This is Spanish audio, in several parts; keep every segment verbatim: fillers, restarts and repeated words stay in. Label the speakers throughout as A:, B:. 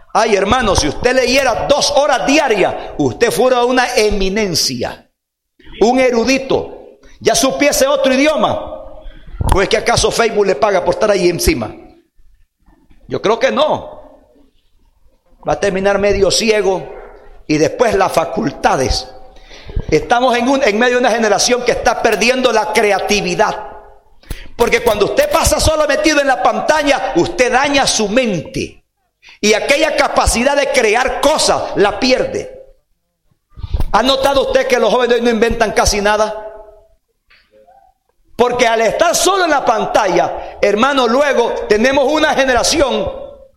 A: Ay, hermano, si usted leyera dos horas diarias, usted fuera una eminencia, un erudito. Ya supiese otro idioma. ¿O es que acaso Facebook le paga por estar ahí encima? Yo creo que no. Va a terminar medio ciego y después las facultades. Estamos en, un, en medio de una generación que está perdiendo la creatividad. Porque cuando usted pasa solo metido en la pantalla, usted daña su mente. Y aquella capacidad de crear cosas la pierde. ¿Ha notado usted que los jóvenes no inventan casi nada? Porque al estar solo en la pantalla, hermano, luego tenemos una generación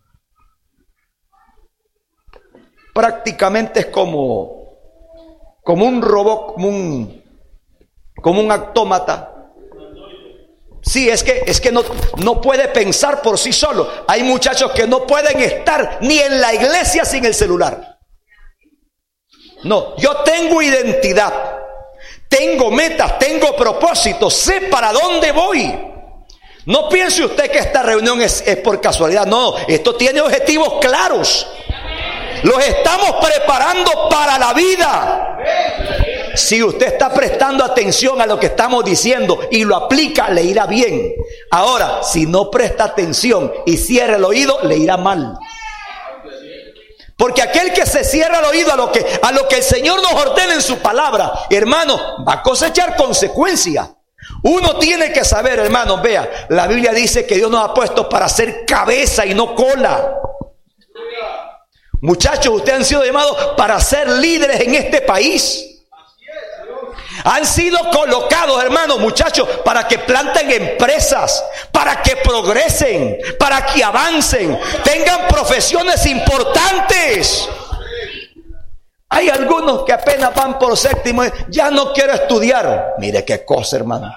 A: prácticamente es como, como un robot, como un, como un autómata. Sí, es que, es que no, no puede pensar por sí solo. Hay muchachos que no pueden estar ni en la iglesia sin el celular. No, yo tengo identidad, tengo metas, tengo propósitos, sé para dónde voy. No piense usted que esta reunión es, es por casualidad. No, esto tiene objetivos claros. Los estamos preparando para la vida. Si usted está prestando atención a lo que estamos diciendo y lo aplica, le irá bien. Ahora, si no presta atención y cierra el oído, le irá mal. Porque aquel que se cierra el oído a lo que, a lo que el Señor nos ordena en su palabra, hermano, va a cosechar consecuencias. Uno tiene que saber, hermano, vea, la Biblia dice que Dios nos ha puesto para ser cabeza y no cola. Muchachos, ustedes han sido llamados para ser líderes en este país. Han sido colocados, hermanos, muchachos, para que planten empresas, para que progresen, para que avancen, tengan profesiones importantes. Hay algunos que apenas van por séptimo, ya no quiero estudiar. Mire qué cosa, hermano.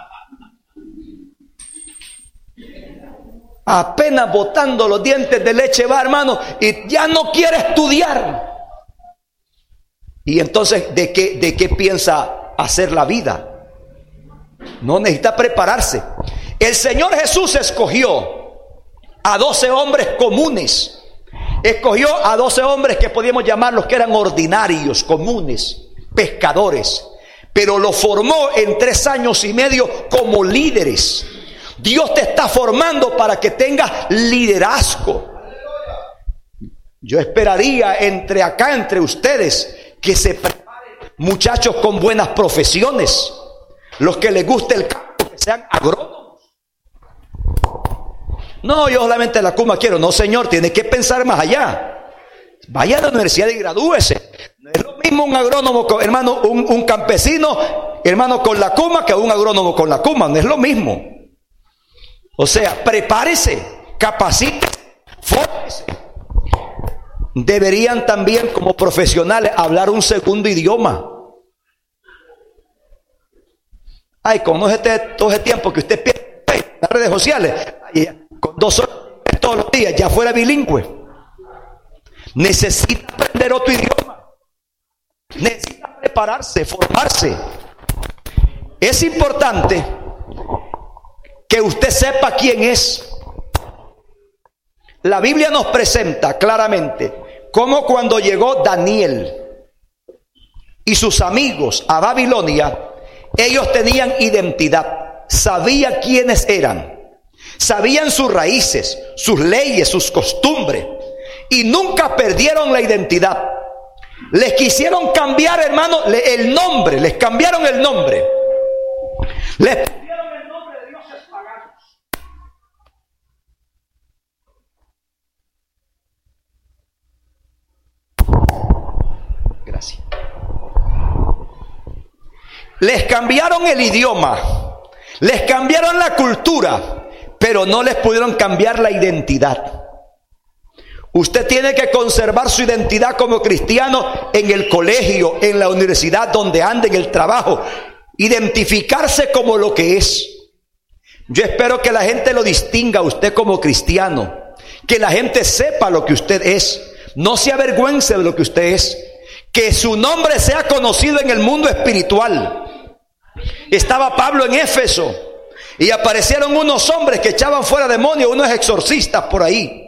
A: Apenas botando los dientes de leche va, hermano, y ya no quiere estudiar. Y entonces, ¿de qué, de qué piensa hacer la vida? No, necesita prepararse. El Señor Jesús escogió a doce hombres comunes. Escogió a doce hombres que podíamos llamarlos que eran ordinarios, comunes, pescadores. Pero los formó en tres años y medio como líderes. Dios te está formando para que tengas liderazgo. Yo esperaría entre acá, entre ustedes, que se preparen muchachos con buenas profesiones. Los que les guste el campo, que sean agrónomos. No, yo solamente la Cuma quiero. No, señor, tiene que pensar más allá. Vaya a la universidad y gradúese. No es lo mismo un agrónomo, hermano, un, un campesino, hermano, con la Cuma, que un agrónomo con la Cuma. No es lo mismo. O sea, prepárese, capacite, fórmese. Deberían también, como profesionales, hablar un segundo idioma. Ay, con este, todo ese tiempo que usted pierde en las redes sociales, con dos horas todos los días, ya fuera bilingüe. Necesita aprender otro idioma. Necesita prepararse, formarse. Es importante que usted sepa quién es. La Biblia nos presenta claramente cómo cuando llegó Daniel y sus amigos a Babilonia, ellos tenían identidad, sabían quiénes eran, sabían sus raíces, sus leyes, sus costumbres, y nunca perdieron la identidad. Les quisieron cambiar, hermano, el nombre, les cambiaron el nombre. Les Gracias. Les cambiaron el idioma, les cambiaron la cultura, pero no les pudieron cambiar la identidad. Usted tiene que conservar su identidad como cristiano en el colegio, en la universidad, donde ande, en el trabajo. Identificarse como lo que es. Yo espero que la gente lo distinga a usted como cristiano, que la gente sepa lo que usted es, no se avergüence de lo que usted es. Que su nombre sea conocido en el mundo espiritual. Estaba Pablo en Éfeso y aparecieron unos hombres que echaban fuera demonios, unos exorcistas por ahí.